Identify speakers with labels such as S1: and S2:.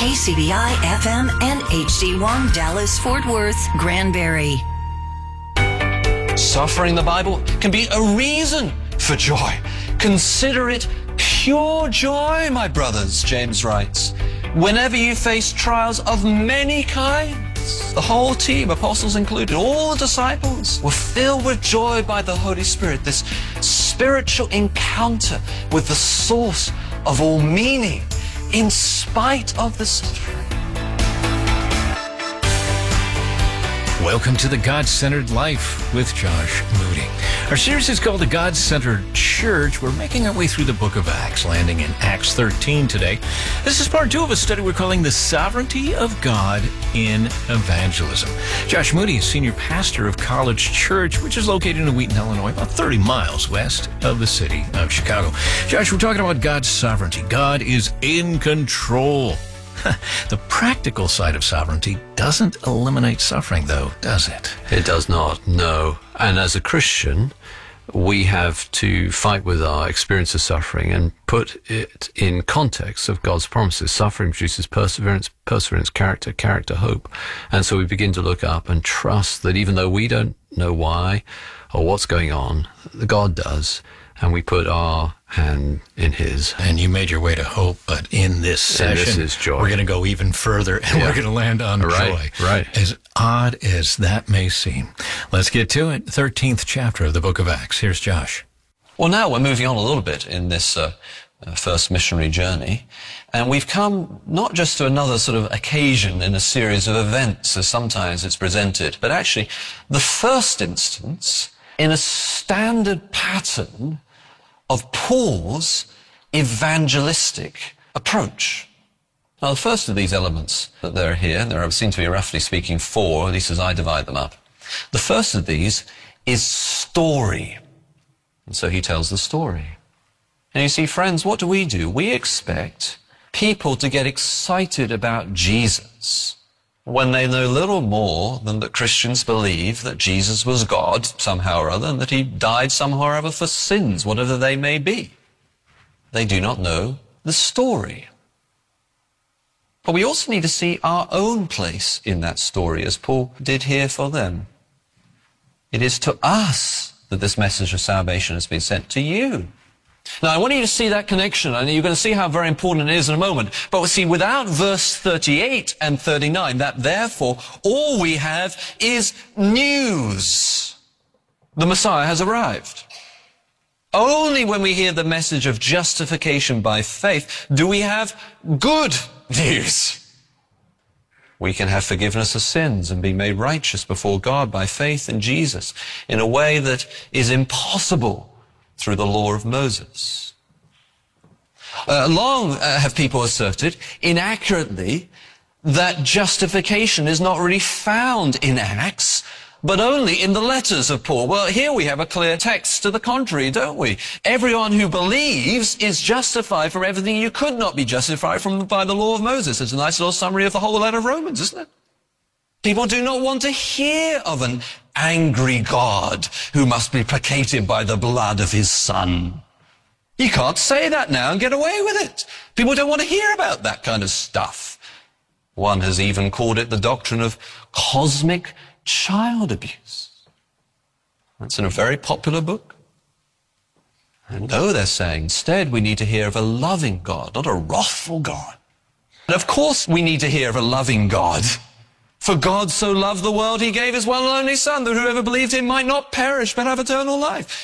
S1: KCBI FM and HD1 Dallas Fort Worth Granbury.
S2: Suffering, the Bible, can be a reason for joy. Consider it pure joy, my brothers, James writes, whenever you face trials of many kinds. The whole team, apostles included, all the disciples, were filled with joy by the Holy Spirit, this spiritual encounter with the source of all meaning in spite of the suffering.
S3: Welcome to the God-Centered Life with Josh Moody. Our series is called The God-Centered Church. We're making our way through the book of Acts, landing in Acts 13 today. This is part 2 of a study we're calling The Sovereignty of God in Evangelism. Josh Moody is senior pastor of College Church, which is located in Wheaton, Illinois, about 30 miles west of the city of Chicago. Josh, we're talking about God's sovereignty. God is in control. The practical side of sovereignty doesn't eliminate suffering, though, does it?
S2: It does not, no. And as a Christian, we have to fight with our experience of suffering and put it in context of God's promises. Suffering produces perseverance, character, hope. And so we begin to look up and trust that even though we don't know why or what's going on, God does. And we put our hand in His.
S3: And you made your way to hope, but in this session,
S2: this is joy.
S3: We're going to go even further, and we're going to land on joy.
S2: Right.
S3: As odd as that may seem. Let's get to it. 13th chapter of the book of Acts. Here's Josh.
S2: Well, now we're moving on a little bit in this first missionary journey. And we've come not just to another sort of occasion in a series of events, as sometimes it's presented, but actually the first instance in a standard pattern of Paul's evangelistic approach. Now, the first of these elements that there are here, there seem to be roughly speaking 4, at least as I divide them up. The first of these is story. And so he tells the story. And you see, friends, what do? We expect people to get excited about Jesus when they know little more than that Christians believe that Jesus was God somehow or other, and that He died somehow or other for sins, whatever they may be. They do not know the story. But we also need to see our own place in that story, as Paul did here for them. It is to us that this message of salvation has been sent, to you. Now, I want you to see that connection, and you're going to see how very important it is in a moment. But we see, without verse 38 and 39, that therefore all we have is news. The Messiah has arrived. Only when we hear the message of justification by faith do we have good news. We can have forgiveness of sins and be made righteous before God by faith in Jesus in a way that is impossible through the law of Moses. Long have people asserted, inaccurately, that justification is not really found in Acts, but only in the letters of Paul. Well, here we have a clear text to the contrary, don't we? Everyone who believes is justified from everything you could not be justified from by the law of Moses. It's a nice little summary of the whole letter of Romans, isn't it? People do not want to hear of an angry God who must be placated by the blood of His Son. You can't say that now and get away with it. People don't want to hear about that kind of stuff. One has even called it the doctrine of cosmic child abuse. That's in a very popular book. And no, they're saying, instead we need to hear of a loving God, not a wrathful God. And of course we need to hear of a loving God. For God so loved the world, He gave His one and only Son, that whoever believed in Him might not perish, but have eternal life.